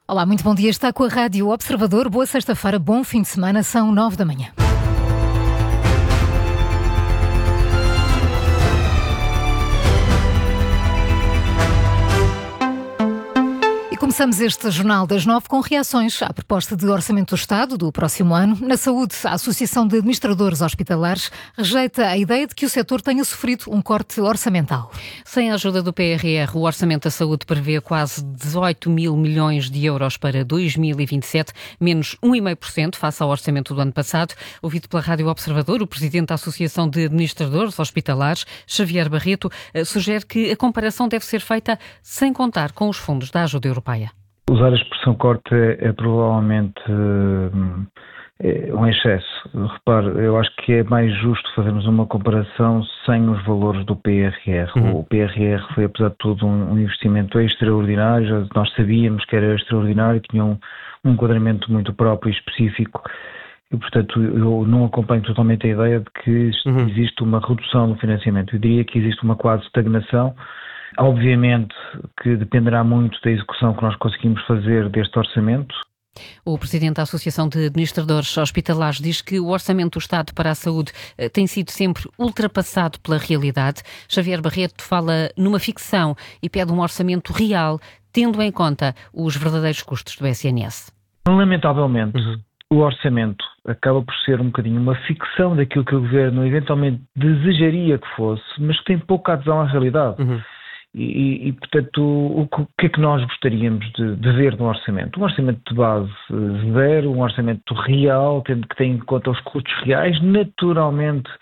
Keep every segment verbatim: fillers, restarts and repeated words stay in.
Olá, muito bom dia. Está com a Rádio Observador. Boa sexta-feira, bom fim de semana. São nove da manhã. Começamos este Jornal das Nove com reações à proposta de Orçamento do Estado do próximo ano. Na saúde, a Associação de Administradores Hospitalares rejeita a ideia de que o setor tenha sofrido um corte orçamental. Sem a ajuda do P R R, o Orçamento da Saúde prevê quase dezoito mil milhões de euros para dois mil e vinte e sete, menos um vírgula cinco por cento face ao orçamento do ano passado. Ouvido pela Rádio Observador, o presidente da Associação de Administradores Hospitalares, Xavier Barreto, sugere que a comparação deve ser feita sem contar com os fundos da ajuda europeia. Usar a expressão corte é, é provavelmente é um excesso. Repare, eu acho que é mais justo fazermos uma comparação sem os valores do P R R. Uhum. O P R R foi, apesar de tudo, um, um investimento extraordinário. Nós sabíamos que era extraordinário, tinha um, um enquadramento muito próprio e específico. E, portanto, eu não acompanho totalmente a ideia de que uhum. existe uma redução no financiamento. Eu diria que existe uma quase estagnação. Obviamente que dependerá muito da execução que nós conseguimos fazer deste orçamento. O presidente da Associação de Administradores Hospitalares diz que o orçamento do Estado para a saúde tem sido sempre ultrapassado pela realidade. Xavier Barreto fala numa ficção e pede um orçamento real, tendo em conta os verdadeiros custos do S N S. Lamentavelmente, uhum. o orçamento acaba por ser um bocadinho uma ficção daquilo que o Governo eventualmente desejaria que fosse, mas que tem pouca adesão à realidade. Uhum. E, e, portanto, o, o que é que nós gostaríamos de, de ver no orçamento? Um orçamento de base zero, um orçamento real, tendo que ter em conta os custos reais, naturalmente,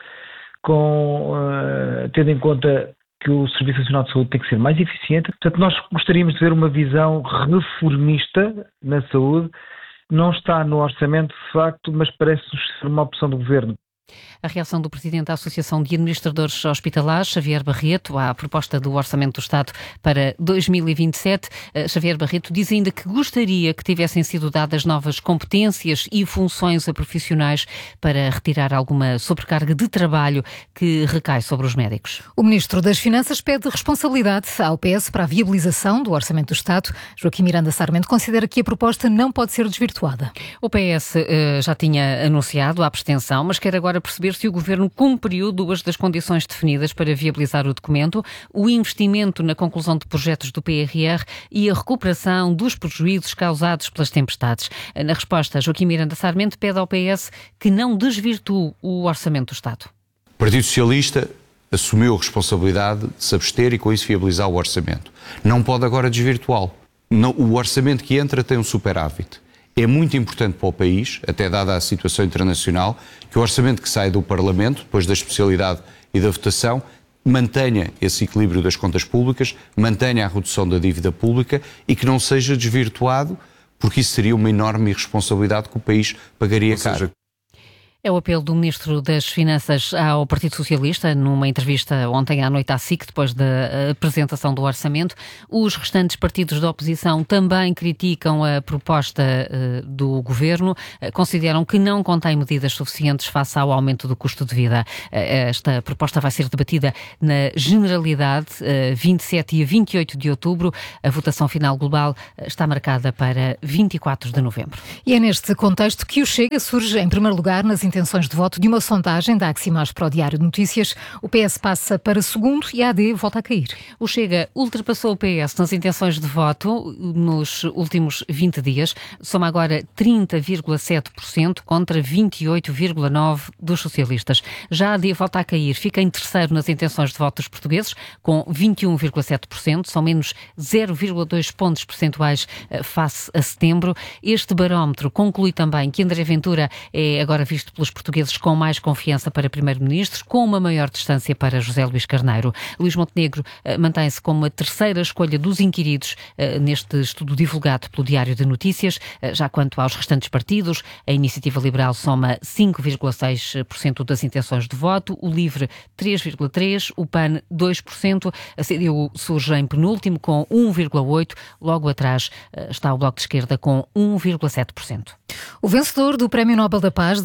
com, uh, tendo em conta que o Serviço Nacional de Saúde tem que ser mais eficiente. Portanto, nós gostaríamos de ver uma visão reformista na saúde. Não está no orçamento, de facto, mas parece-nos ser uma opção do Governo. A reação do presidente da Associação de Administradores Hospitalares, Xavier Barreto, à proposta do Orçamento do Estado para dois mil e vinte e sete. Xavier Barreto diz ainda que gostaria que tivessem sido dadas novas competências e funções a profissionais para retirar alguma sobrecarga de trabalho que recai sobre os médicos. O Ministro das Finanças pede responsabilidade ao P S para a viabilização do Orçamento do Estado. Joaquim Miranda Sarmento considera que a proposta não pode ser desvirtuada. O P S uh, já tinha anunciado a abstenção, mas quer agora perceber se o Governo cumpriu duas das condições definidas para viabilizar o documento: o investimento na conclusão de projetos do P R R e a recuperação dos prejuízos causados pelas tempestades. Na resposta, Joaquim Miranda Sarmento pede ao P S que não desvirtue o Orçamento do Estado. O Partido Socialista assumiu a responsabilidade de se abster e com isso viabilizar o orçamento. Não pode agora desvirtuá-lo. O orçamento que entra tem um superávit. É muito importante para o país, até dada a situação internacional, que o orçamento que sai do Parlamento, depois da especialidade e da votação, mantenha esse equilíbrio das contas públicas, mantenha a redução da dívida pública e que não seja desvirtuado, porque isso seria uma enorme irresponsabilidade que o país pagaria caro. É o apelo do Ministro das Finanças ao Partido Socialista, numa entrevista ontem à noite à S I C, depois da apresentação do orçamento. Os restantes partidos da oposição também criticam a proposta uh, do Governo, uh, consideram que não contém medidas suficientes face ao aumento do custo de vida. Uh, esta proposta vai ser debatida na Generalidade, uh, vinte e sete e vinte e oito de outubro. A votação final global uh, está marcada para vinte e quatro de novembro. E é neste contexto que o Chega surge em primeiro lugar nas intenções de voto de uma sondagem da Aximage para o Diário de Notícias. O P S passa para segundo e a AD volta a cair. O Chega ultrapassou o P S nas intenções de voto nos últimos vinte dias. Soma agora trinta vírgula sete por cento contra vinte e oito vírgula nove por cento dos socialistas. Já a AD volta a cair. Fica em terceiro nas intenções de voto dos portugueses, com vinte e um vírgula sete por cento. São menos zero vírgula dois pontos percentuais face a setembro. Este barómetro conclui também que André Ventura é agora visto pelos portugueses com mais confiança para primeiro-ministro, com uma maior distância para José Luís Carneiro. Luís Montenegro uh, mantém-se como a terceira escolha dos inquiridos uh, neste estudo divulgado pelo Diário de Notícias. Uh, já quanto aos restantes partidos, a Iniciativa Liberal soma cinco vírgula seis por cento das intenções de voto, o Livre três vírgula três por cento, o P A N dois por cento, a C D U surge em penúltimo com um vírgula oito por cento, logo atrás uh, está o Bloco de Esquerda com um vírgula sete por cento. O vencedor do Prémio Nobel da Paz de dois mil e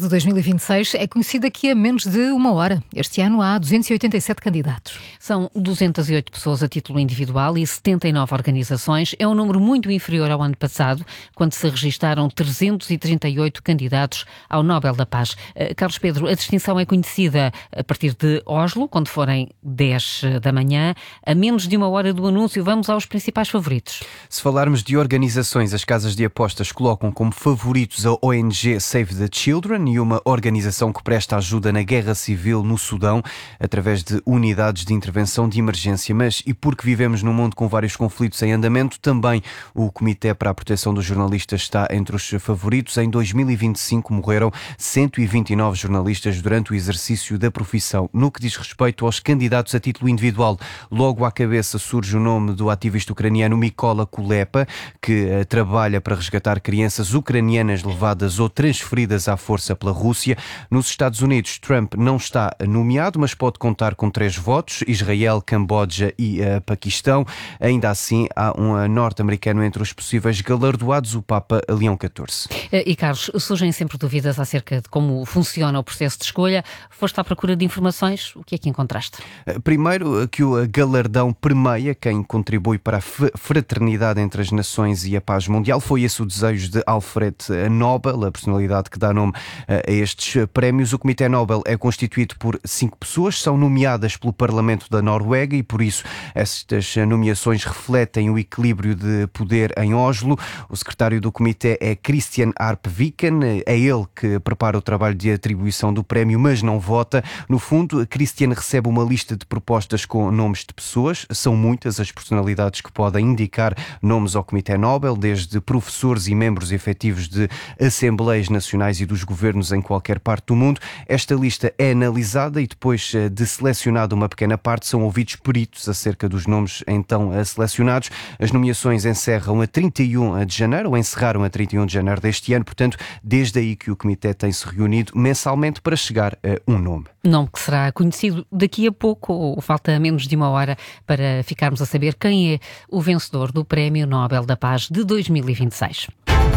vinte e seis é conhecida daqui a menos de uma hora. Este ano há duzentos e oitenta e sete candidatos. São duzentas e oito pessoas a título individual e setenta e nove organizações. É um número muito inferior ao ano passado, quando se registaram trezentos e trinta e oito candidatos ao Nobel da Paz. Uh, Carlos Pedro, a distinção é conhecida a partir de Oslo, quando forem dez da manhã. A menos de uma hora do anúncio, vamos aos principais favoritos. Se falarmos de organizações, as casas de apostas colocam como favoritos a O N G Save the Children e uma organização que presta ajuda na guerra civil no Sudão, através de unidades de intervenção de emergência. Mas, e porque vivemos num mundo com vários conflitos em andamento, também o Comitê para a Proteção dos Jornalistas está entre os favoritos. Em dois mil e vinte e cinco morreram cento e vinte e nove jornalistas durante o exercício da profissão. No que diz respeito aos candidatos a título individual, logo à cabeça surge o nome do ativista ucraniano Mykola Kulepa, que uh, trabalha para resgatar crianças ucranianas levadas ou transferidas à força pela Rússia. Nos Estados Unidos, Trump não está nomeado, mas pode contar com três votos: Israel, Camboja e uh, Paquistão. Ainda assim, há um uh, norte-americano entre os possíveis galardoados, o Papa Leão catorze. E Carlos, surgem sempre dúvidas acerca de como funciona o processo de escolha. Foste à procura de informações, o que é que encontraste? Primeiro, que o galardão premia quem contribui para a fraternidade entre as nações e a paz mundial. Foi esse o desejo de Alfred Nobel, a personalidade que dá nome a estes prémios. O Comitê Nobel é constituído por cinco pessoas, são nomeadas pelo Parlamento da Noruega e, por isso, estas nomeações refletem o equilíbrio de poder em Oslo. O secretário do Comitê é Christian Arp Viken, é ele que prepara o trabalho de atribuição do prémio, mas não vota. No fundo, Christian recebe uma lista de propostas com nomes de pessoas. São muitas as personalidades que podem indicar nomes ao Comitê Nobel, desde professores e membros efetivos de assembleias nacionais e dos governos em qualquer parte do mundo. Esta lista é analisada e depois de selecionada uma pequena parte são ouvidos peritos acerca dos nomes então selecionados. As nomeações encerram a trinta e um de janeiro, ou encerraram a trinta e um de janeiro deste ano, portanto, desde aí que o Comitê tem-se reunido mensalmente para chegar a um nome. Nome que será conhecido daqui a pouco, ou falta menos de uma hora para ficarmos a saber quem é o vencedor do Prémio Nobel da Paz de dois mil e vinte e seis.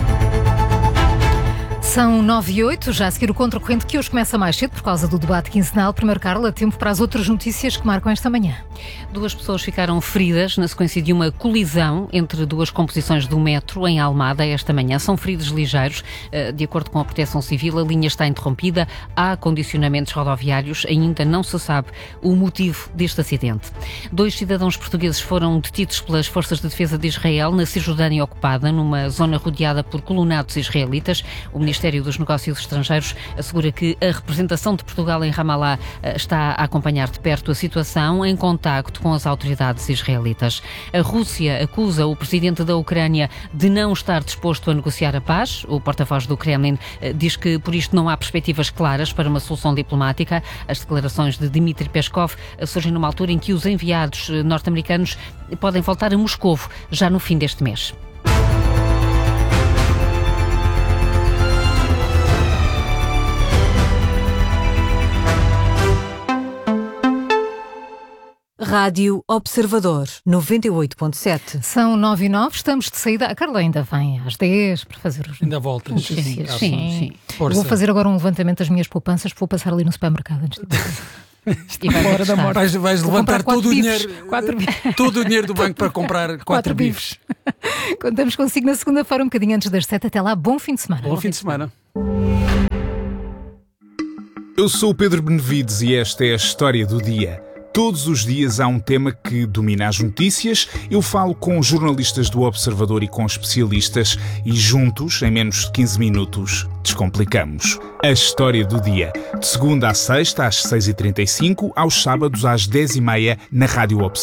São nove e oito, já a seguir o Contracorrente, que hoje começa mais cedo por causa do debate quinzenal. Primeiro, Carla, tempo para as outras notícias que marcam esta manhã. Duas pessoas ficaram feridas na sequência de uma colisão entre duas composições do metro em Almada esta manhã. São feridos ligeiros. De acordo com a Proteção Civil, a linha está interrompida. Há condicionamentos rodoviários. Ainda não se sabe o motivo deste acidente. Dois cidadãos portugueses foram detidos pelas Forças de Defesa de Israel na Cisjordânia ocupada, numa zona rodeada por colonatos israelitas. O Ministério dos Negócios Estrangeiros assegura que a representação de Portugal em Ramallah está a acompanhar de perto a situação, em contacto com as autoridades israelitas. A Rússia acusa o presidente da Ucrânia de não estar disposto a negociar a paz. O porta-voz do Kremlin diz que por isto não há perspectivas claras para uma solução diplomática. As declarações de Dmitry Peskov surgem numa altura em que os enviados norte-americanos podem voltar a Moscovo já no fim deste mês. Rádio Observador, noventa e oito ponto sete. São nove e nove, estamos de saída. A Carla ainda vem às dez para fazer os... Ainda voltas. Sim, sim, sim. sim. Vou fazer agora um levantamento das minhas poupanças, vou passar ali no supermercado antes de... Fora da morte. Vais, vais levantar todo o, bifes, dinheiro, quatro... todo o dinheiro do banco para comprar quatro, quatro bifes. Contamos consigo na segunda-feira, um bocadinho antes das sete. Até lá, bom fim de semana. Bom, bom fim de semana. Eu sou o Pedro Benevides e esta é a história do dia. Todos os dias há um tema que domina as notícias. Eu falo com jornalistas do Observador e com especialistas e juntos, em menos de quinze minutos, descomplicamos a história do dia. De segunda à sexta, às seis e trinta e cinco, aos sábados às dez e meia, na Rádio Observador.